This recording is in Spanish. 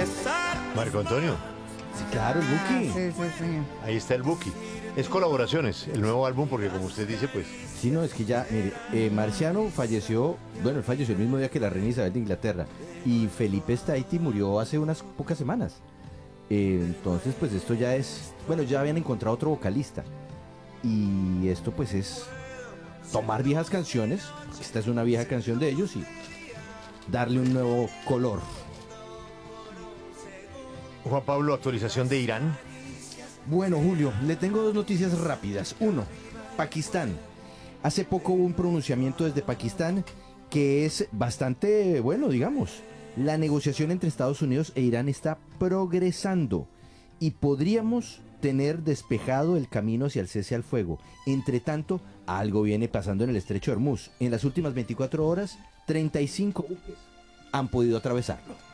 Marco Antonio, Sí, claro, el Buki. Sí, sí, sí. ahí está el Buki. Es colaboraciones, el nuevo álbum, porque como usted dice, pues Sí, no, es que ya, mire, Marciano falleció, bueno, él falleció el mismo día que la reina Isabel de Inglaterra, y Felipe Staiti murió hace unas pocas semanas. Entonces, pues esto ya es, bueno, ya habían encontrado otro vocalista, y esto pues es tomar viejas canciones, esta es una vieja canción de ellos, y darle un nuevo color. Juan Pablo, actualización de Irán. Bueno, Julio, le tengo dos noticias rápidas. Uno, Pakistán. Hace poco hubo un pronunciamiento desde Pakistán que es bastante bueno, digamos. La negociación entre Estados Unidos e Irán está progresando y podríamos tener despejado el camino hacia el cese al fuego. Entre tanto, algo viene pasando en el estrecho de Hormuz. En las últimas 24 horas, 35 buques han podido atravesarlo.